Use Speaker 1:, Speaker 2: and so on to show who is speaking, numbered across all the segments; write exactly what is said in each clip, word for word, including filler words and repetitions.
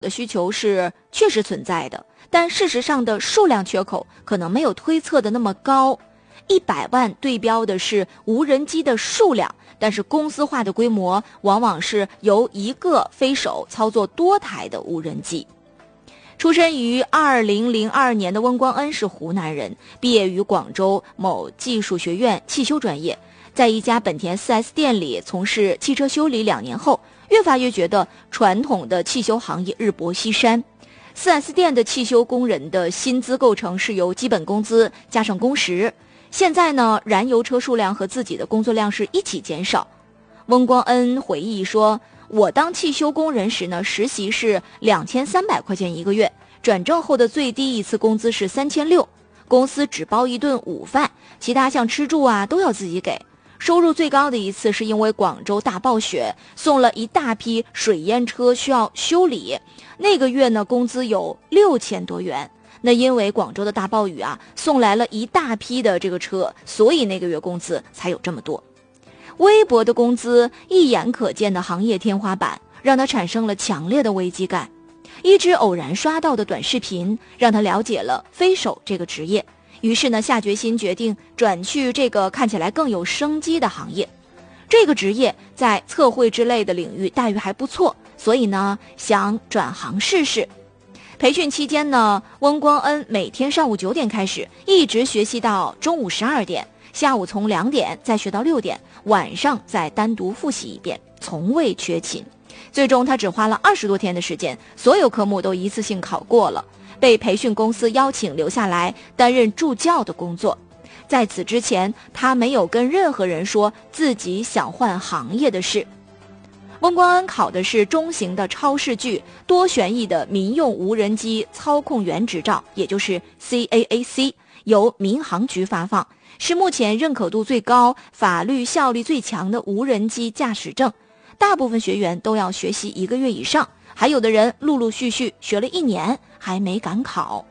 Speaker 1: 的需求是确实存在的，但事实上的数量缺口可能没有推测的那么高。一百万对标的是无人机的数量，但是公司化的规模往往是由一个飞手操作多台的无人机。出生于二零零二年的温光恩是湖南人，毕业于广州某技术学院汽修专业，在一家本田 四 S 店里从事汽车修理两年后，越发越觉得传统的汽修行业日薄西山。四 S 店的汽修工人的薪资构成是由基本工资加上工时，现在呢，燃油车数量和自己的工作量是一起减少。温光恩回忆说，我当汽修工人时呢，实习是两千三百块钱一个月，转正后的最低一次工资是三千六，公司只包一顿午饭，其他像吃住啊都要自己给。收入最高的一次是因为广州大暴雪，送了一大批水淹车需要修理，那个月呢工资有六千多元。那因为广州的大暴雨啊，送来了一大批的这个车，所以那个月工资才有这么多。微薄的工资，一眼可见的行业天花板，让他产生了强烈的危机感。一直偶然刷到的短视频，让他了解了飞手这个职业，于是呢，下决心决定转去这个看起来更有生机的行业。这个职业在测绘之类的领域待遇还不错，所以呢，想转行试试。培训期间呢，温光恩每天上午九点开始，一直学习到中午十二点，下午从两点再学到六点，晚上再单独复习一遍，从未缺勤。最终他只花了二十多天的时间，所有科目都一次性考过了，被培训公司邀请留下来担任助教的工作。在此之前，他没有跟任何人说自己想换行业的事。温光恩考的是中型的超视距多旋翼的民用无人机操控员执照，也就是 C A A C， 由民航局发放，是目前认可度最高、法律效力最强的无人机驾驶证。大部分学员都要学习一个月以上，还有的人陆陆续续学了一年还没敢考。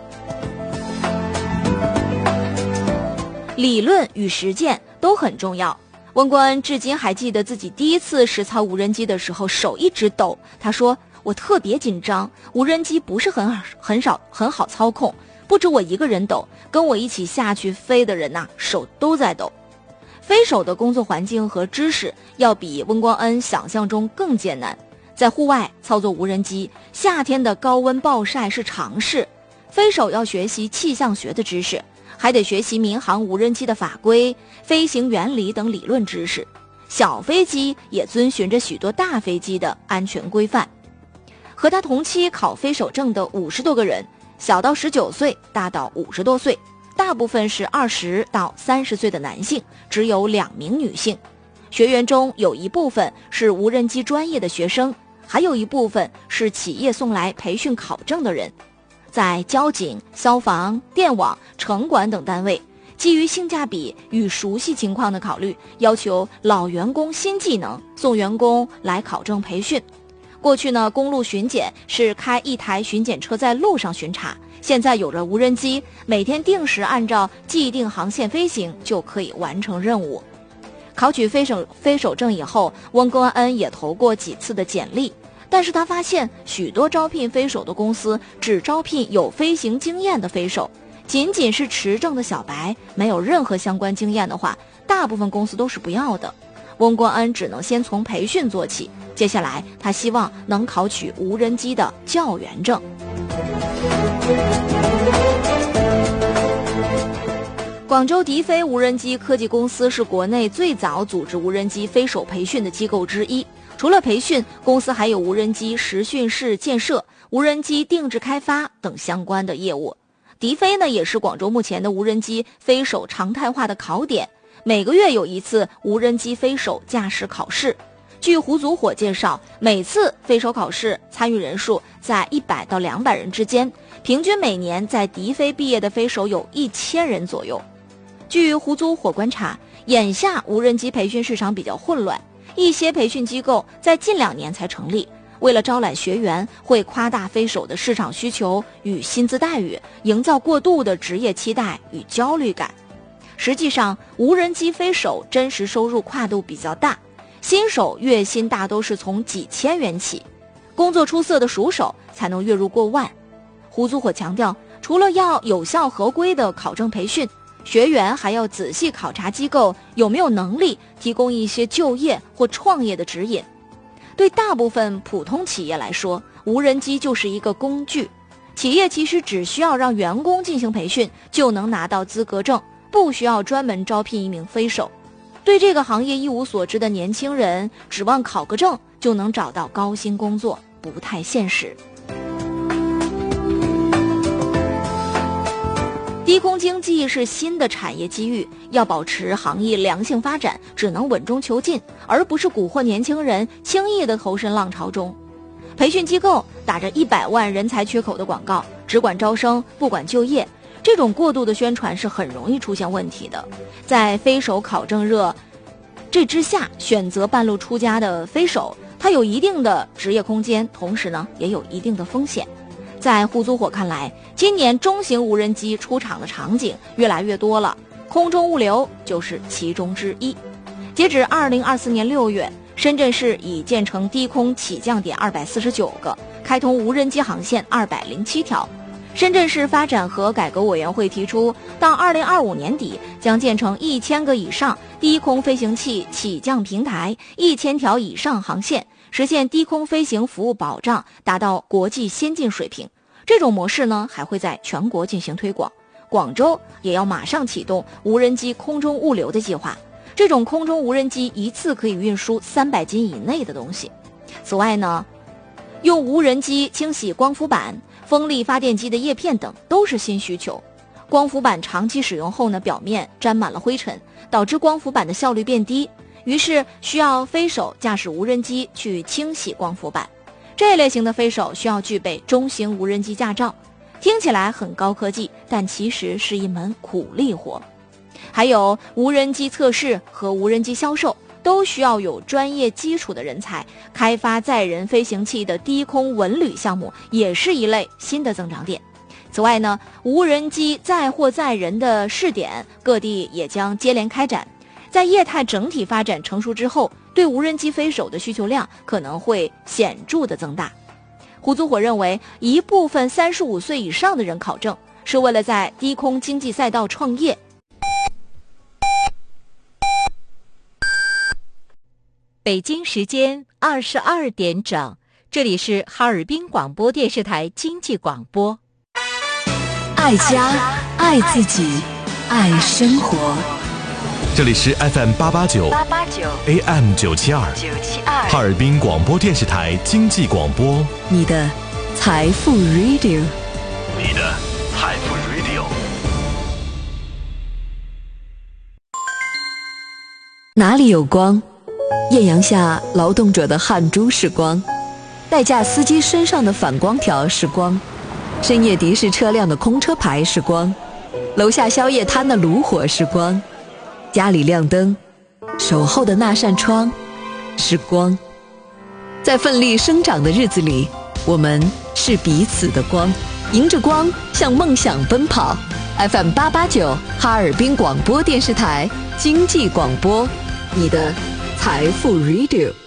Speaker 1: 理论与实践都很重要。温光恩至今还记得自己第一次实操无人机的时候，手一直抖。他说，我特别紧张，无人机不是很很少很好操控，不止我一个人抖，跟我一起下去飞的人呐、啊，手都在抖。飞手的工作环境和知识要比温光恩想象中更艰难，在户外操作无人机，夏天的高温暴晒是常事，飞手要学习气象学的知识，还得学习民航无人机的法规、飞行原理等理论知识。小飞机也遵循着许多大飞机的安全规范。和他同期考飞手证的五十多个人，小到十九岁，大到五十多岁，大部分是二十到三十岁的男性，只有两名女性。学员中有一部分是无人机专业的学生，还有一部分是企业送来培训考证的人。在交警、消防、电网、城管等单位，基于性价比与熟悉情况的考虑，要求老员工新技能，送员工来考证培训。过去呢，公路巡检是开一台巡检车在路上巡查，现在有了无人机，每天定时按照既定航线飞行，就可以完成任务。考取飞手飞手证以后，温光恩也投过几次的简历，但是他发现许多招聘飞手的公司只招聘有飞行经验的飞手，仅仅是持证的小白，没有任何相关经验的话，大部分公司都是不要的。温光恩只能先从培训做起，接下来他希望能考取无人机的教员证。广州迪飞无人机科技公司是国内最早组织无人机飞手培训的机构之一。除了培训，公司还有无人机实训室建设、无人机定制开发等相关的业务。迪飞呢，也是广州目前的无人机飞手常态化的考点，每个月有一次无人机飞手驾驶考试。据胡祖火介绍，每次飞手考试参与人数在一百到两百人之间，平均每年在迪飞毕业的飞手有一千人左右。据胡祖火观察，眼下无人机培训市场比较混乱，一些培训机构在近两年才成立，为了招揽学员，会夸大飞手的市场需求与薪资待遇，营造过度的职业期待与焦虑感。实际上，无人机飞手真实收入跨度比较大，新手月薪大都是从几千元起。 工作出色的熟手才能月入过万。胡祖火强调，除了要有效合规的考证培训，学员还要仔细考察机构有没有能力提供一些就业或创业的指引。对大部分普通企业来说，无人机就是一个工具，企业其实只需要让员工进行培训，就能拿到资格证，不需要专门招聘一名飞手。对这个行业一无所知的年轻人，指望考个证就能找到高薪工作，不太现实。低空经济是新的产业机遇，要保持行业良性发展，只能稳中求进，而不是蛊惑年轻人轻易地投身浪潮中。培训机构打着一百万人才缺口的广告，只管招生不管就业，这种过度的宣传是很容易出现问题的。在飞手考证热这之下，选择半路出家的飞手，他有一定的职业空间，同时呢也有一定的风险。在胡祖火看来，今年中型无人机出厂的场景越来越多了，空中物流就是其中之一。截止二零二四年六月，深圳市已建成低空起降点二百四十九个，开通无人机航线二百零七条。深圳市发展和改革委员会提出，到二零二五年底将建成一千个以上低空飞行器起降平台，一千条以上航线，实现低空飞行服务保障达到国际先进水平。这种模式呢，还会在全国进行推广。广州也要马上启动无人机空中物流的计划，这种空中无人机一次可以运输三百斤以内的东西。此外呢，用无人机清洗光伏板、风力发电机的叶片等都是新需求。光伏板长期使用后呢，表面沾满了灰尘，导致光伏板的效率变低，于是需要飞手驾驶无人机去清洗光伏板。这类型的飞手需要具备中型无人机驾照，听起来很高科技，但其实是一门苦力活。还有无人机测试和无人机销售都需要有专业基础的人才，开发载人飞行器的低空文旅项目也是一类新的增长点。此外呢，无人机载货载人的试点各地也将接连开展。在业态整体发展成熟之后，对无人机飞手的需求量可能会显著的增大。胡祖火认为，一部分三十五岁以上的人考证是为了在低空经济赛道创业。
Speaker 2: 北京时间二十二点整，这里是哈尔滨广播电视台经济广播。
Speaker 3: 爱家，爱自己，爱生活。
Speaker 4: 这里是 F M 八八九 A M 九七二哈尔滨广播电视台经济广播，
Speaker 3: 你的财富 Radio，
Speaker 4: 你的财富 Radio。
Speaker 3: 哪里有光？艳阳下劳动者的汗珠是光，代驾司机身上的反光条是光，深夜的士车辆的空车牌是光，楼下宵夜摊的炉火是光，家里亮灯，守候的那扇窗是光。在奋力生长的日子里，我们是彼此的光，迎着光向梦想奔跑。 F M 八八九哈尔滨广播电视台经济广播，你的财富 Radio。